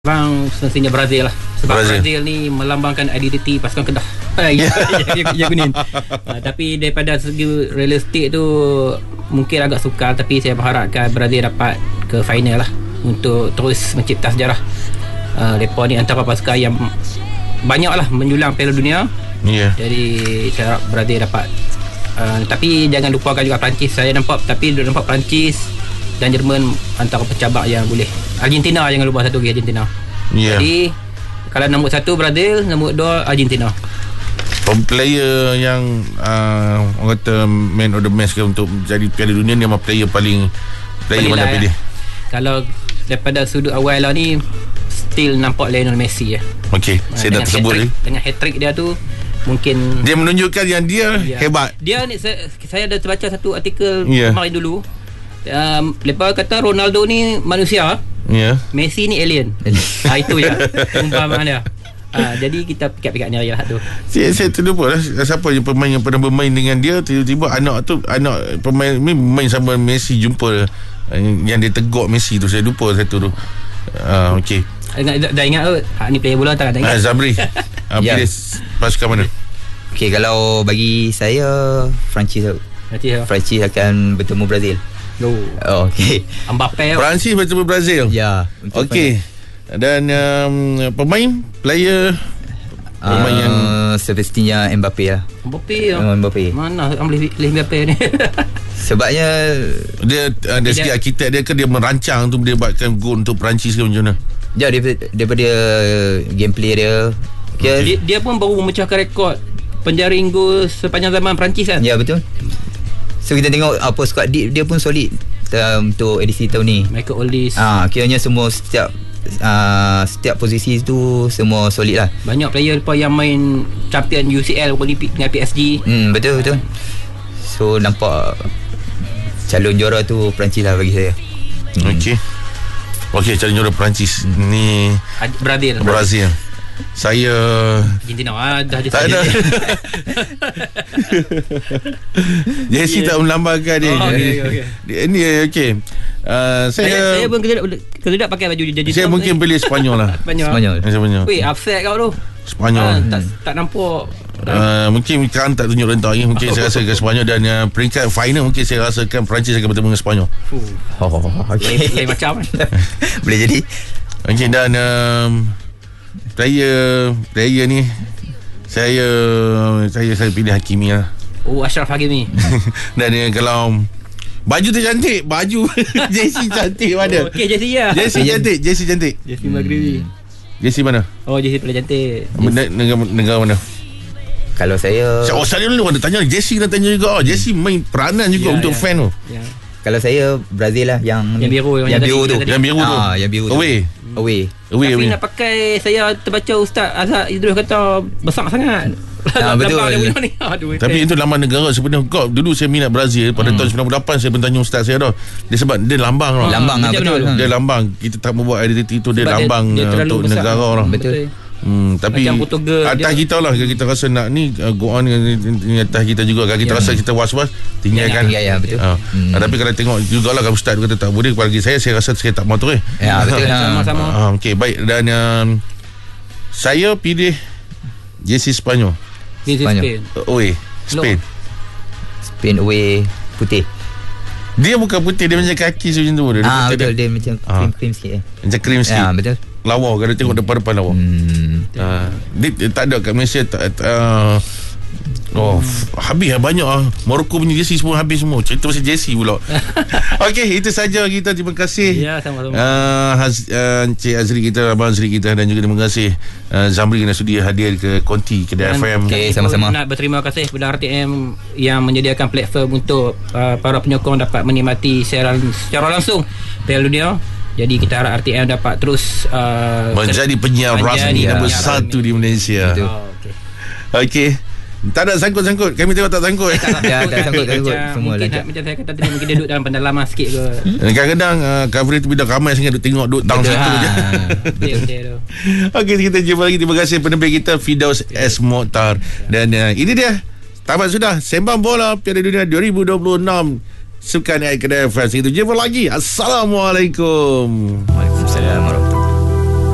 Bang, semestinya Brazil lah. Sebab Brazil ni melambangkan identiti pasukan Kedah. Ya kuning. Tapi daripada segi realistik tu mungkin agak sukar, tapi saya berharapkan Brazil dapat ke final lah untuk terus mencipta sejarah. Mereka ni antara pasukan yang banyak lah menjulang Piala Dunia. Jadi saya harap Brazil dapat. Tapi jangan lupakan juga Perancis. Saya nampak Perancis dan Jerman antara pencabar yang boleh. Argentina jangan lupa satu lagi, Argentina. Jadi kalau nombor 1 Brazil, nombor 2 Argentina. Player yang orang kata man of the match ke untuk jadi Piala Dunia ni, memang player mana pilih? Kalau daripada sudut awal lah ni, still nampak Lionel Messi ya. Okey, saya dah tersebut dengan hat-trick dia tu, mungkin dia menunjukkan yang dia hebat. Dia ni saya ada terbaca satu artikel kemarin dulu. Lepas kata Ronaldo ni manusia, Messi ni alien. Itu je umpamaan dia. Jadi kita pikat-pikat ni ayah tu. Saya terlupa lah siapa je pemain yang pernah bermain dengan dia. Tiba-tiba anak pemain ni main sama Messi, jumpa yang dia tegak Messi tu. Saya lupa satu tu. Okey. Dah ingat tu? Ni player bola tak ingat. Zamri. Pilih pasukan mana? Okey, kalau bagi saya Perancis akan bertemu Brazil. Okey. Mbappe. Perancis bertemu Brazil. Ya. Okey. Dan player yang semestinya Mbappe lah. Mbappe. Mana boleh Mbappe ni? Sebabnya dia dari segi arkitek dia ke, dia merancang tu, dia buatkan gol untuk Perancis ke macam mana? Ya, daripada gameplay dia. Dia pun baru memecahkan rekod penjaring gol sepanjang zaman Perancis kan? Ya, betul. So kita tengok apa squad dia pun solid untuk edisi tahun ni. Michael Olise. Kiranya semua setiap posisi tu semua solid lah. Banyak player lepas yang main champion UCL Olympic dengan PSG. Betul. So nampak calon juara tu Perancis lah bagi saya. Okey, calon juara Perancis ni Brazil. Saya Argentina dah tak ada. Jesse tak melambangkan dia. Ini okey. Saya pun kena pakai baju jadi. Saya mungkin pilih Sepanyol lah. Spanyol. Weh, upset kau tu. Spanyol. Tak nampak. Mungkin kan tak tunjuk rentak ni. Mungkin saya rasa ke Sepanyol. Dan peringkat final mungkin saya rasakan Perancis akan bertemu dengan Sepanyol. Lain macam kan. Boleh jadi. Okey, dan player ni saya pilih Hakimi lah. Ashraf Hakimi. Dan kalau baju tu cantik, baju jersey cantik mana? Okey, jersey ya. Jersey cantik. Jersey Maghribi. Jersey mana? Jersey paling cantik. Negara mana? Kalau saya Australia dulu ada tanya Jersey, kena tanya juga. Jersey main peranan juga untuk fan tu. Kalau saya Brazil lah, yang biru tu. Yang biru tu. Away. Tapi nak pakai, saya terbaca Ustaz Azhar Idrus kata besar sangat. Betul. Tapi itu laman negara sebenarnya. Dulu saya minat Brazil pada tahun 98. Saya pun tanya ustaz saya dah. Dia sebab dia lambang lah. Betul. Dia lambang. Kita tak membuat identiti itu. Dia lambang untuk negara lah. Betul. Tapi atas kita lah, kita rasa nak ni go on ni atas kita juga. Kalau kita rasa kita was-was, tinggalkan. Betul. Tapi kalau tengok jugalah, kalau ustaz kata tak boleh, bagi saya rasa saya tak mahu terus. Betul. Sama-sama. Okey, baik. Dan saya pilih jersey Sepanyol. Spain away putih. Dia bukan putih, dia macam kaki macam tu. Betul, dia macam krim sikit. Macam krim sikit. Betul. Lawa, kalau tengok depan-depan lawa. Dia tak ada kat Malaysia. Habis lah banyak lah. Morocco punya jersey semua habis semua. Cerita pasal jersey pula. Okey, itu saja kita. Terima kasih. Ya, sama-sama. Encik Azri kita, Abang Azri kita, dan juga terima kasih Zamri kena sudi hadir ke Konti Kedah FM. Okey, sama-sama. Nak berterima kasih kepada RTM yang menyediakan platform untuk para penyokong dapat menikmati secara langsung Piala Dunia. Jadi kita harap RTM dapat terus menjadi penyiar rasmi nombor 1 di Malaysia. Okey. Tak ada sangkut-sangkut. Kami tengok tak sangkut. Tak sangkut. Semua lancar. Macam saya kata tadi, mungkin dia duduk dalam pendalaman sikit ke. Kadang-kadang coverage tu bila ramai sangat duduk tengok duduk tang situ je. Okey, kita jumpa lagi. Terima kasih penerbit kita Firdaus S. Mokhtar. Dan ini dia, tamat sudah Sembang Bola Piala Dunia 2026 Sukan Kedah FM. Kita jumpa lagi. Assalamualaikum. Waalaikumsalam.